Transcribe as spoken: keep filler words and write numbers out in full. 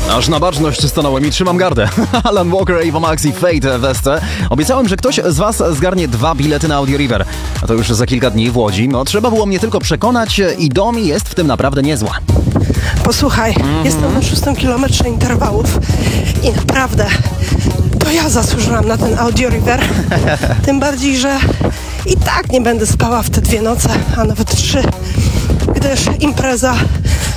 Aż na baczność stanąłem i trzymam gardę. Alan Walker, Ava Max i Fate Weste. Obiecałem, że ktoś z was zgarnie dwa bilety na Audio River. A to już za kilka dni w Łodzi. No, trzeba było mnie tylko przekonać i Domi jest w tym naprawdę niezła. Posłuchaj, mm-hmm. jestem na szóstym kilometrze interwałów i naprawdę to ja zasłużyłam na ten Audio River. Tym bardziej, że i tak nie będę spała w te dwie noce, a nawet trzy, gdyż impreza